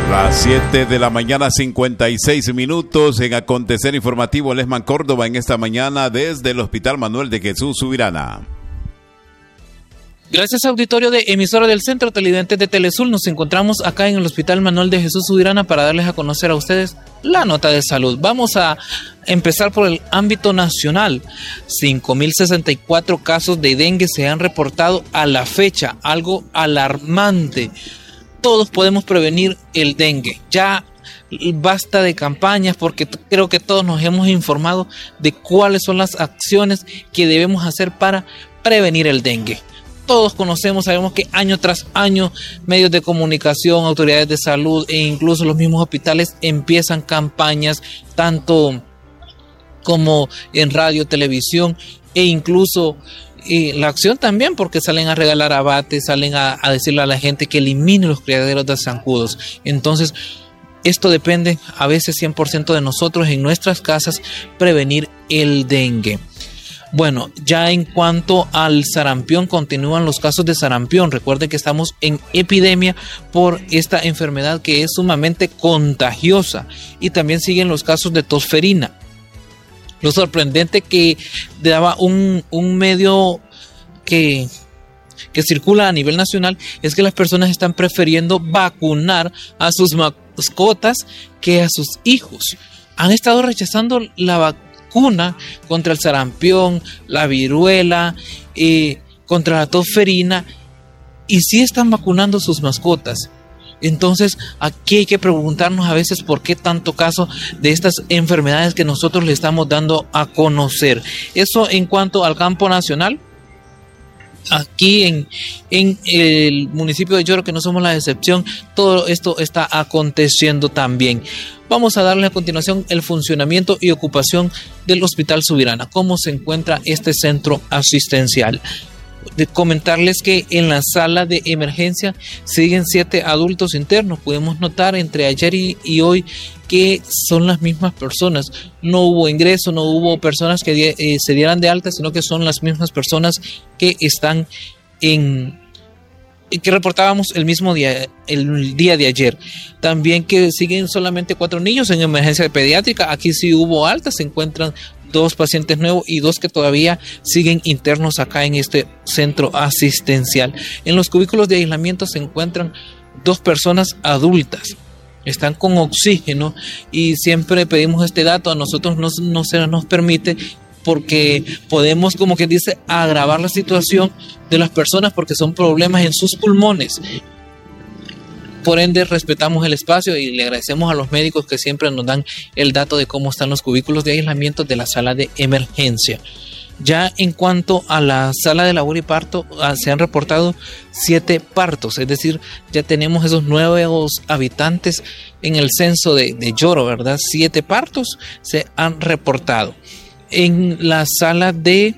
Las 7 de la mañana, 56 minutos en Acontecer Informativo. Lesman Córdoba en esta mañana desde el Hospital Manuel de Jesús Subirana. Gracias, auditorio de emisora del Centro Televidentes de Telesul. Nos encontramos acá en el Hospital Manuel de Jesús Subirana para darles a conocer a ustedes la nota de salud. Vamos a empezar por el ámbito nacional. 5.064 casos de dengue se han reportado a la fecha, algo alarmante. Todos podemos prevenir el dengue. Ya basta de campañas, porque creo que todos nos hemos informado de cuáles son las acciones que debemos hacer para prevenir el dengue. Todos conocemos, sabemos que año tras año medios de comunicación, autoridades de salud e incluso los mismos hospitales empiezan campañas, tanto como en radio, televisión e incluso la acción también, porque salen a regalar abates, salen a decirle a la gente que elimine los criaderos de zancudos. Entonces, esto depende a veces 100% de nosotros en nuestras casas prevenir el dengue. Bueno, ya en cuanto al sarampión, continúan los casos de sarampión. Recuerden que estamos en epidemia por esta enfermedad que es sumamente contagiosa, y también siguen los casos de tosferina. Lo sorprendente que daba un medio que circula a nivel nacional es que las personas están prefiriendo vacunar a sus mascotas que a sus hijos. Han estado rechazando la vacuna contra el sarampión, la viruela, contra la tosferina, y sí están vacunando sus mascotas. Entonces aquí hay que preguntarnos a veces por qué tanto caso de estas enfermedades que nosotros le estamos dando a conocer. Eso en cuanto al campo nacional. Aquí en el municipio de Yoro, que no somos la excepción, todo esto está aconteciendo también. Vamos a darle a continuación el funcionamiento y ocupación del Hospital Subirana. ¿Cómo se encuentra este centro asistencial? De comentarles que en la sala de emergencia siguen 7 adultos internos. Podemos notar entre ayer y hoy que son las mismas personas. No hubo ingreso, no hubo personas que se dieran de alta, sino que son las mismas personas que están que reportábamos el mismo día, el día de ayer. También que siguen solamente 4 niños en emergencia pediátrica. Aquí sí hubo alta, se encuentran 2 pacientes nuevos y 2 que todavía siguen internos acá en este centro asistencial. En los cubículos de aislamiento se encuentran 2 personas adultas. Están con oxígeno, y siempre pedimos este dato. A nosotros no se nos permite, porque podemos, como que dice, agravar la situación de las personas porque son problemas en sus pulmones. Por ende, respetamos el espacio y le agradecemos a los médicos que siempre nos dan el dato de cómo están los cubículos de aislamiento de la sala de emergencia. Ya en cuanto a la sala de labor y parto, se han reportado 7 partos, es decir, ya tenemos esos nuevos habitantes en el censo de Yoro, ¿verdad? 7 partos se han reportado. En la sala de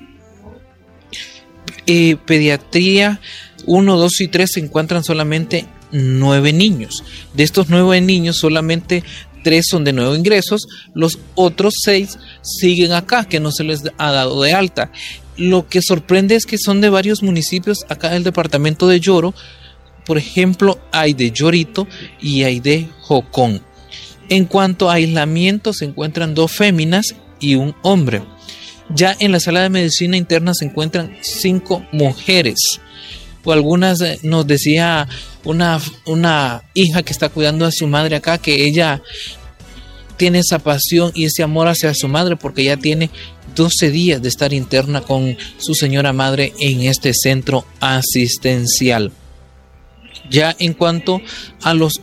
pediatría 1, 2 y 3 se encuentran solamente 9 niños. De estos 9 niños, solamente 3 son de nuevo ingresos, los otros 6 siguen acá, que no se les ha dado de alta. Lo que sorprende es que son de varios municipios acá del departamento de Yoro. Por ejemplo, hay de Yorito y hay de Jocón. En cuanto a aislamiento, se encuentran 2 féminas y 1 hombre. Ya en la sala de medicina interna se encuentran 5 mujeres. O algunas, nos decía una hija que está cuidando a su madre acá, que ella tiene esa pasión y ese amor hacia su madre porque ya tiene 12 días de estar interna con su señora madre en este centro asistencial. Ya en cuanto a los